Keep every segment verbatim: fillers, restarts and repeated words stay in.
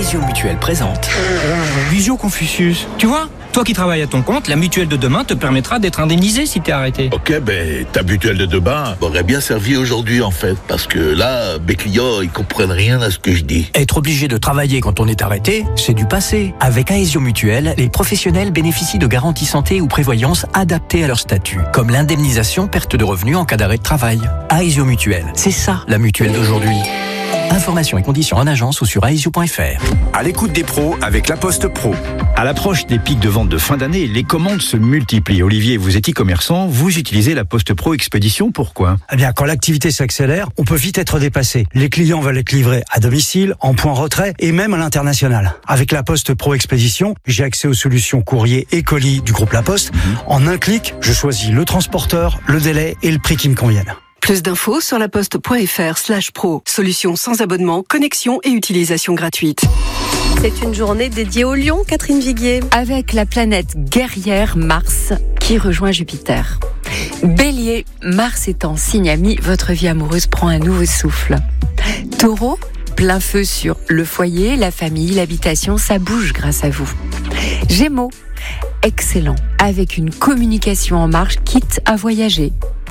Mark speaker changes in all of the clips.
Speaker 1: Aesio Mutuelle présente.
Speaker 2: Visio Confucius, tu vois, toi qui travailles à ton compte, la mutuelle de demain te permettra d'être indemnisé si t'es arrêté.
Speaker 3: Ok, ben ta mutuelle de demain m'aurait bien servi aujourd'hui en fait, parce que là, mes clients, ils comprennent rien à ce que je dis.
Speaker 1: Être obligé de travailler quand on est arrêté, c'est du passé. Avec Aesio Mutuelle, les professionnels bénéficient de garanties santé ou prévoyance adaptées à leur statut, comme l'indemnisation perte de revenus en cas d'arrêt de travail. Aesio Mutuelle, c'est ça la mutuelle d'aujourd'hui. Informations et conditions en agence ou sur aesio point f r.
Speaker 4: À l'écoute des pros avec La Poste Pro. À l'approche des pics de vente de fin d'année, les commandes se multiplient. Olivier, vous êtes e-commerçant, vous utilisez La Poste Pro Expédition, pourquoi ?
Speaker 5: Eh bien, quand l'activité s'accélère, on peut vite être dépassé. Les clients veulent être livrés à domicile, en point retrait et même à l'international. Avec La Poste Pro Expédition, j'ai accès aux solutions courrier et colis du groupe La Poste. Mmh. En un clic, je choisis le transporteur, le délai et le prix qui me conviennent.
Speaker 6: Plus d'infos sur laposte.fr slash pro. Solution sans abonnement, connexion et utilisation gratuite.
Speaker 7: C'est une journée dédiée au lion, Catherine Viguier.
Speaker 8: Avec la planète guerrière Mars qui rejoint Jupiter. Bélier, Mars étant signe ami, votre vie amoureuse prend un nouveau souffle. Taureau, plein feu sur le foyer, la famille, l'habitation, ça bouge grâce à vous. Gémeaux, excellent, avec une communication en marche, quitte à voyager.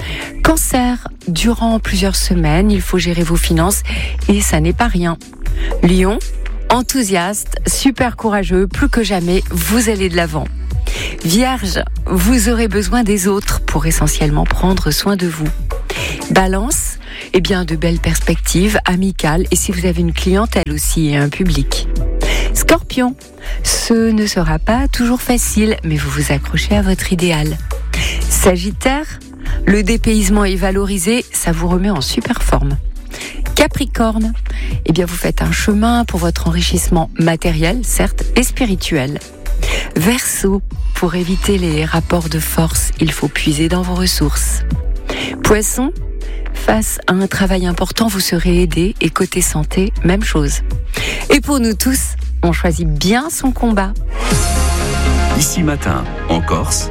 Speaker 8: Cancer, durant plusieurs semaines, il faut gérer vos finances et ça n'est pas rien. Lion, enthousiaste, super courageux, plus que jamais, vous allez de l'avant. Vierge, vous aurez besoin des autres pour essentiellement prendre soin de vous. Balance, eh bien de belles perspectives, amicales et si vous avez une clientèle aussi et un public. Scorpion, ce ne sera pas toujours facile, mais vous vous accrochez à votre idéal. Sagittaire, le dépaysement est valorisé, ça vous remet en super forme. Capricorne, eh bien vous faites un chemin pour votre enrichissement matériel, certes, et spirituel. Verseau, pour éviter les rapports de force, il faut puiser dans vos ressources. Poisson, face à un travail important, vous serez aidé et côté santé, même chose. Et pour nous tous, on choisit bien son combat.
Speaker 4: Ici Matin, en Corse,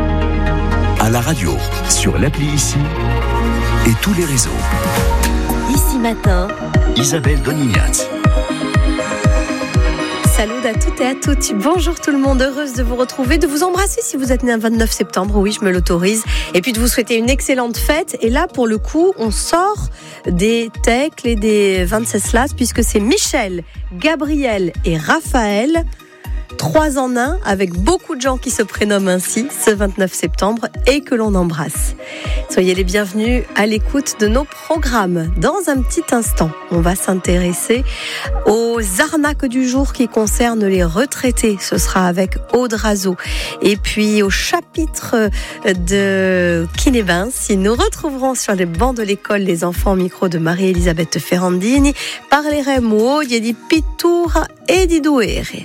Speaker 4: à la radio, sur l'appli Ici et tous les réseaux.
Speaker 7: Ici Matin,
Speaker 4: Isabelle Donignaz.
Speaker 7: Salut à toutes et à toutes. Bonjour tout le monde, heureuse de vous retrouver, de vous embrasser si vous êtes né un vingt-neuf septembre, oui je me l'autorise, et puis de vous souhaiter une excellente fête. Et là pour le coup on sort des tecles et des vingt-seize las puisque c'est Michel, Gabriel et Raphaël, trois en un, avec beaucoup de gens qui se prénomment ainsi ce vingt-neuf septembre et que l'on embrasse. Soyez les bienvenus à l'écoute de nos programmes. Dans un petit instant, on va s'intéresser aux arnaques du jour qui concernent les retraités. Ce sera avec Aude Razo. Et puis au chapitre de Kinebens, nous retrouverons sur les bancs de l'école les enfants au micro de Marie-Elisabeth Ferrandini. Parleremo di pittura e di duere.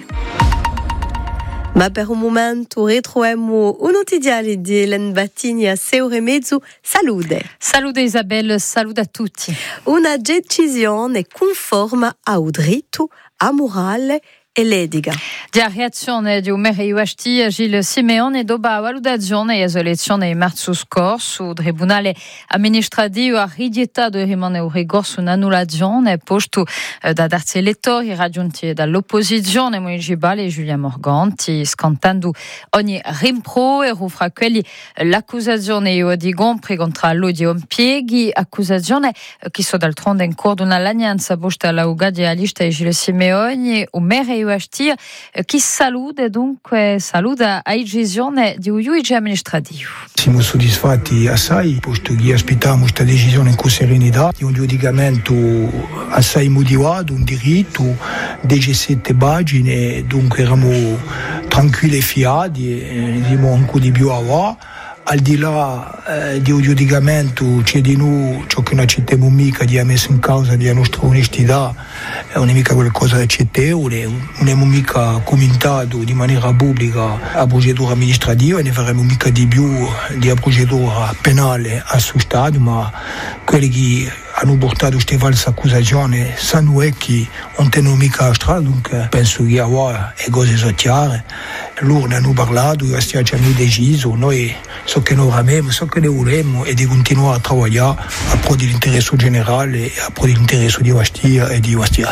Speaker 7: Ma per un momento ritroviamo un notiziale di Hélène Battini a sei ore e mezzo. Salute.
Speaker 9: Salute Isabelle, salute a tutti.
Speaker 7: Una decisione conforme ao diritto amorale e l'ediga.
Speaker 9: La reazione di un Umeri Gilles Simeone dopo la valutazione delle elezioni di marzo scorso, il Tribunale amministrativo ha rigettato e rimane un ricorso un'annullazione posto da terzi elettori raggiunti dall'opposizione municipale Giulia Morganti, scontando ogni rimprovero fra quelli l'accusazione di compri contro l'odio impieghi, accusazione che sono d'altronde in corso di un'allianza posta alla Uga di Alista e Gilles Simeone, Umeri chi saluta dunque saluta a decisione di un giudice amministrativo.
Speaker 10: Siamo soddisfatti assai, posto che aspettiamo questa decisione con serenità, di un giudicamento assai motivato, un diritto, diciassette pagine, dunque eravamo tranquilli e fiati, e siamo ancora di più avanti. Al di là eh, di un giudicamento c'è di noi ciò che non accettiamo mica, di aver messo in causa la nostra onestità, non è mica qualcosa di accettevole, non abbiamo mica commentato di maniera pubblica la procedura amministrativa, ne faremo mica di più di la procedura penale a suo stadio, ma quelli che hanno portato queste false accusazioni sanno che non tengono mica la strada, dunque penso che ora le cose sono chiare. Loro ne hanno parlato, io stiamo già deciso, noi so che noi amiamo, so che ne vorremmo e di continuare a lavorare a pro dell'interesse generale e a pro dell'interesse di Ostia e di Ostiaci.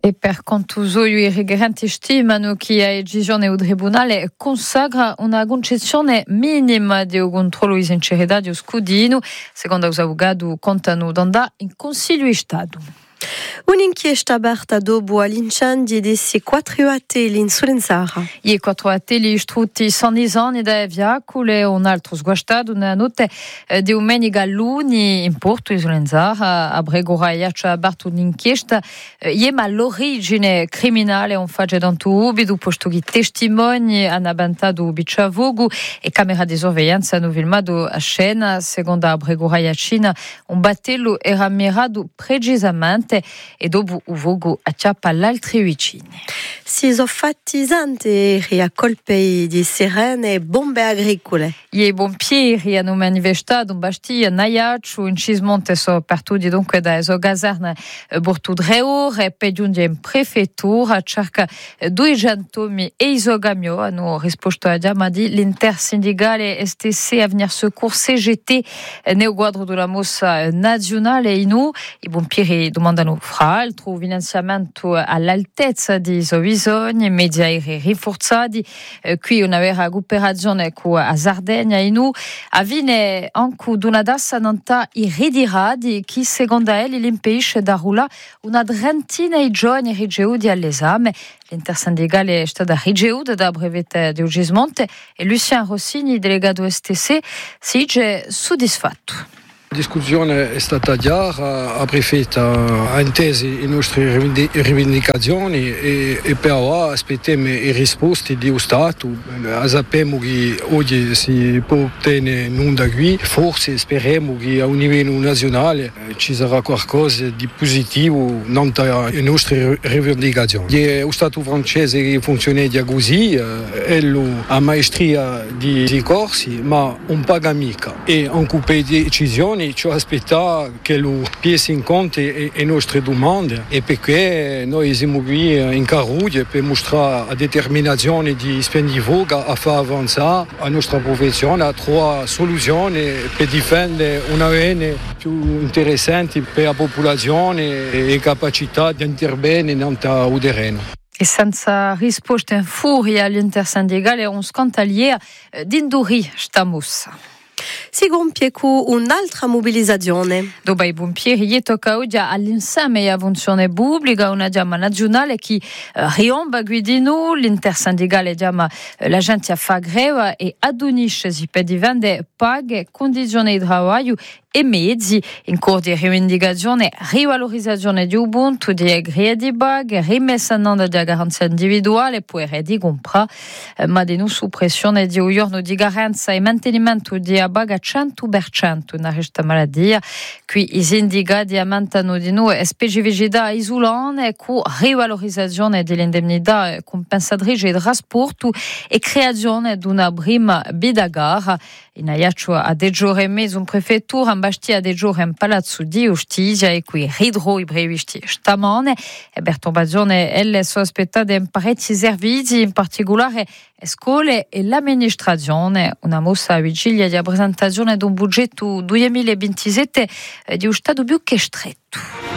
Speaker 9: E per quanto zoio i regolamenti stimano che la decisione del tribunale consagra una concessione minima di controllo di sincerità di scudino, secondo gli avvocati contano d'andare in Consiglio di Stato.
Speaker 7: Un'inchiesta aperta dopo l'incendio di quattro ateli in Solenzara.
Speaker 9: I quattro ateli distrutti sono anni da veicoli, un altro sguastato una notte di domenica luni in porto di Solenzara. A Bregora c'è aperta un'inchiesta ma l'origine criminale un fagge d'antubido, posto che testimoni hanno avventato bicciavogo e camere di sorveglianza hanno filmato a scena. Secondo a Bregora Cina, un battello era mirato precisamente e dopo un vogo acciappa l'altri vicini.
Speaker 7: Si sono fatti santi a colpi di sirene e bombe agricole.
Speaker 9: I pompieri hanno manifestato in Bastia, in Ajaccio, in Cismonte sono partiti dunque da so caserme porto tre ore e poi giunti in prefettura cerca duecentomila e i sogamio hanno risposto a chiamati l'intersindicale S T C a venire secours C G T nel quadro della mossa nazionale in U. I pompieri domandano fra l'altro un finanziamento all'altezza di so bisogni, mezzi aerei rinforzati, eh, qui una vera cooperazione con a Sardegna in U. Avviene anche una dassa nanta i ridirati che secondo lui l'impedisce da rullare una trentina di giorni rigeudi all'esame. L'intersindicale è stata rigeduta da brevette di Gismonte e Lucien Rossini, delegato S T C, si dice soddisfatto.
Speaker 11: La discussione è stata chiara, ha prefetto ha inteso le nostre rivendicazioni e, e però aspettiamo le risposte dello Stato. Sappiamo che oggi si può ottenere nulla qui, forse speriamo che a un livello nazionale ci sarà qualcosa di positivo non tra le nostre rivendicazioni. Lo Stato francese funziona così, ello ha maestria di corsi ma non paga mica e anche per decisioni ci aspetta che lo prenda in conto le nostre domande e perché noi siamo qui in Caruglia per mostrare la determinazione di Spendivoga a far avanzare la nostra professione, a trovare soluzioni per difendere una bene più interessante per la popolazione e capacità di intervenire nel terreno.
Speaker 9: E senza risposta in furia all'intersindicale un scandalier d'induri sta mossa.
Speaker 7: Si compie con un'altra mobilizzazione.
Speaker 9: Dopo i pompieri, gli tocca oggi all'insieme a funzione pubblica una chiama nazionale che eh, riomba guidino, l'intersindicale chiama eh, la gente a fare greve e adonisce si per diventare paghe, condizioni di lavoro e mezzi in corso di rivendicazione, rivalorizzazione di Ubuntu, di agri di bag, rimessa in onda di garanzia individuale, poi di compra, eh, ma di non suppressione di un giorno di garanzia e mantenimento di bag a cento per cento in questa malattia. Qui i sindicati aumentano di nuovo specificità isolane con rivalorizzazione dell'indennità compensatrice di trasporto e creazione di una prima bidagara. In Ajaccio a dei giorni e mezzo in prefettura, in Bastia a dei giorni in Palazzo di Giustizia e qui ridro i previsti stamane e perturbazione elle sono aspettate in parecchi servizi, in particolare scuole e l'amministrazione. Una mossa a vigilia di presentazione di un budgetto duemilaventisette di un stato più che stretto.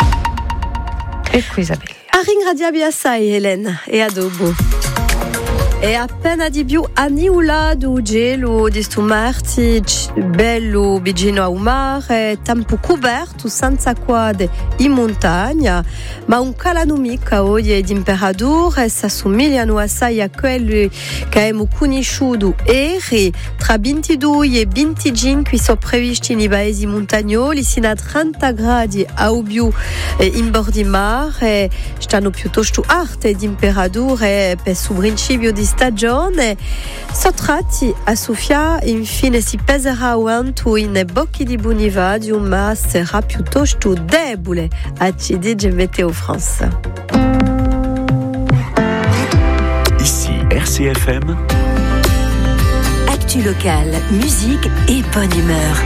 Speaker 9: E qui Isabella.
Speaker 7: A ringraziare assai Elena e a dopo. E appena di più anniulato gelo di sto marti bello vicino a un mare, tempo coperto senza quadre in montagna, ma un calo mica oggi di temperature si assomigliano assai a quelli che abbiamo conosciuto ieri. Tra ventidue e venticinque sono previsti nei paesi montagnoli, sino a trenta gradi a Ubiu in bordo di mare, stanno piuttosto alte temperature per il principio di stagione. Sottratti a Sofia infine si peserà vento in bocchi di Bonivadio, ma sarà piuttosto debole, a ci dice Météo France.
Speaker 12: Ici R C F M.
Speaker 13: Actu locale, musique et bonne humeur.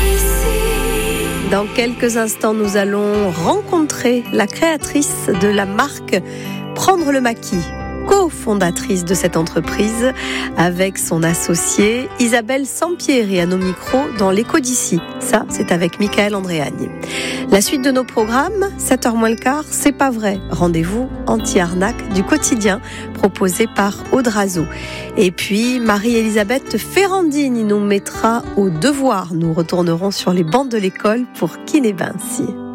Speaker 7: Dans quelques instants, nous allons rencontrer la créatrice de la marque Prendre le maquis. cofondatrice de cette entreprise avec son associée Isabelle Sampieri à nos micros dans l'écho d'ici. Ça, c'est avec Michael Andréani. La suite de nos programmes, sept heures moins le quart, c'est pas vrai. Rendez-vous anti-arnaque du quotidien proposé par Audrazo. Et puis, Marie-Elisabeth Ferrandini nous mettra au devoir. Nous retournerons sur les bancs de l'école pour Kiné Vinci.